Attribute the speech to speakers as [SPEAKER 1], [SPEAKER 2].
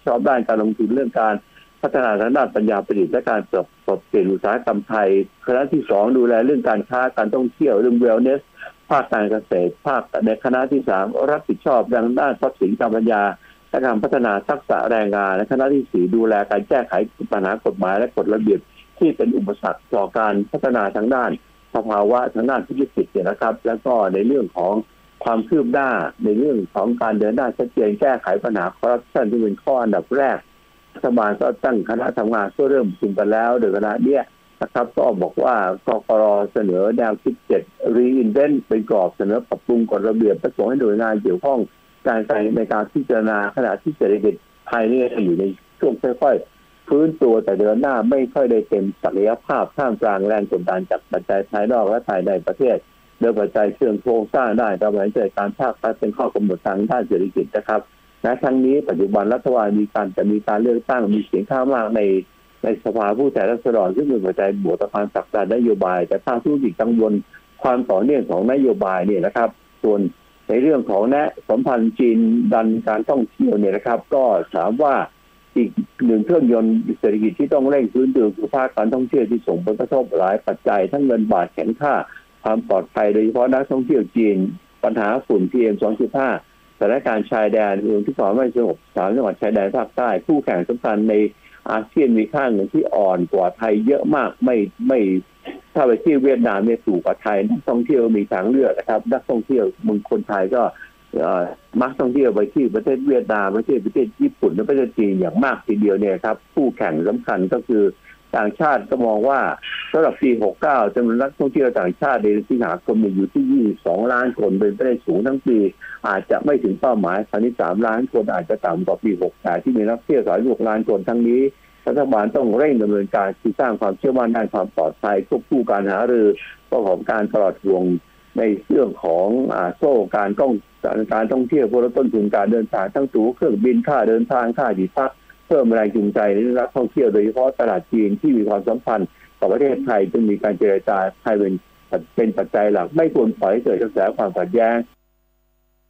[SPEAKER 1] ชอบด้านการลงทุนเรื่องการพัฒนาทางด้านปัญญาประดิษฐ์และการปรับเปลี่ยนอุตสาหกรรมไทยคณะที่2ดูแลเรื่องการค้าการท่องเที่ยวเรื่อง wellness ภาคการเกษตรภาคในคณะที่3รับผิดชอบด้านทรัพย์สินการปัญญาและการพัฒนาทักษะแรงงานและคณะที่4ดูแลการแก้ไขปัญหากฎหมายและกฎระเบียบที่เป็นอุปสรรคต่อการพัฒนาทางด้านสภาวะทางด้านธุรกิจเนี่ยนะครับแล้วก็ในเรื่องของความคืบหน้าในเรื่องของการเดินหน้าชัดเจนแก้ไขปัญหาคอร์รัปชันที่เป็นข้ออันดับแรกรัฐบาลก็ตั้งคณะทำงานก็เริ่มประชุมกันแล้วโดยคณะเนี้ยนะครับก็บอกว่ากกร.เสนอแนวคิด7 Reinvent เป็นกรอบเสนอปรับปรุงกฎระเบียบประสงค์ให้หน่วยงานเกี่ยวข้องการในการพิจารณาขณะที่เศรษฐกิจไทยนี่อยู่ในช่วงค่อยๆฟื้นตัวแต่เดินหน้าไม่ค่อยได้เต็มศักยภาพท่ามกลางแรงกดดันจากปัจจัยภายนอกและภายในประเทศโดยปัจจัยเชิงโครงสร้างได้กำลังใจการภาครัฐเป็นข้อกำหนดทางด้านเศรษฐกิจนะครับและทั้งนี้ปัจจุบันรัฐบาลมีการเลือกตั้งมีเสียงข้างมากในสภาผู้แทนราษฎรซึ่งเป็นปัจจัยบวกต่อการผลักดันนโยบายแต่ภาคธุรกิจกังวลความต่อเนื่องของนโยบายเนี่ยนะครับส่วนในเรื่องของสัมพันธ์จีนดันการท่องเที่ยวเนี่ยนะครับก็ถามว่าอีกหนึ่งเครื่องยนต์เศรษฐกิจที่ต้องเร่งฟื้นตัวคือภาคการท่องเที่ยวที่ส่งผลกระทบหลายปัจจัยทั้งเงินบาทแข็งค่าความปลอดภัยโดยเฉพาะนักท่องเที่ยวจีนปัญหาฝุ่น PM 2.5 สถานการณ์ชายแดนเมืองที่ก่อไม่สงบ3จังหวัดชายแดนภาคใต้คู่แข่งสำคัญในอาเซียนมีค่าเงินที่อ่อนกว่าไทยเยอะมากไม่ถ้าไปที่เวียดนามเนี่ยถูกกว่าไทยนักท่องเที่ยวมีทางเลือกนะครับนักท่องเที่ยวมึงคนไทยก็มักท่องเที่ยวไปที่ประเทศเวียดนามประเทศญี่ปุ่นและประเทศจีนอย่างมากทีเดียวเนี่ยครับคู่แข่งสำคัญก็คือต่างชาติก็มองว่าสำหรับปี69จำนวนนักท่องเที่ยวต่างชาติในสิงหาคมอยู่ที่22ล้านคนเป็นไปได้สูงทั้งปีอาจจะไม่ถึงเป้าหมาย13ล้านคนอาจจะต่ำกว่าปี68ที่มีนักเที่ยว36ล้านคนทั้งนี้รัฐบาลต้องเร่งดำเนินการที่สร้างความเชื่อมั่นด้านความปลอดภัยควบคู่การหารือประกอบการตลอดวงในเรื่องของโซ่การท่องเที่ยวเพื่อลดต้นทุนการเดินทางทั้งตั๋วเครื่องบินค่าเดินทางค่าที่พักเพิ่มแรงจูงใจในนักท่องเที่ยวโดยเฉพาะตลาดจีนที่มีความสัมพันธ์กับประเทศไทยจึงมีการเจรจาไทยเป็นปัจจัยหลักไม่ควรปล่อยให้เกิดกระแสความขัดแย้ง